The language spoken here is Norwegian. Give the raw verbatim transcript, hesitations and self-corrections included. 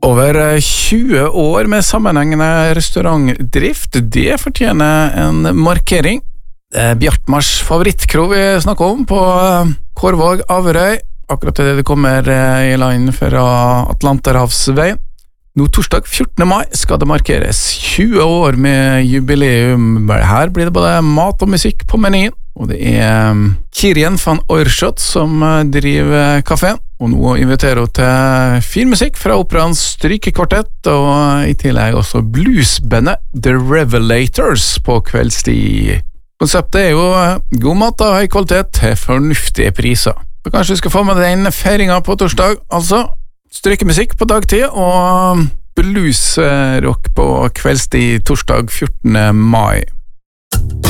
Over tjue år med sammenhengende restaurantdrift, det fortjener en markering. Det er Bjartmars favorittkrog vi snakker om på Kårvåg, Averøy. Akkurat det det kommer i land fra Atlanterhavsveien. Nå torsdag fjortende mai skal det markeres tjue år med jubileum. Her blir det både mat og musikk på menyen. Og det er Kirjen van Oorschot som driver kaféen, og nå inviterer hun til fin musikk fra operaens strykekvartett, og i tillegg også bluesbandet The Revelators på kveldstid. Konseptet er jo god mat av høy kvalitet til fornuftige priser. Så kanskje du skal få med den feiringen på torsdag, altså strykemusikk på dagtid og bluesrock på kveldstid torsdag fjortende mai.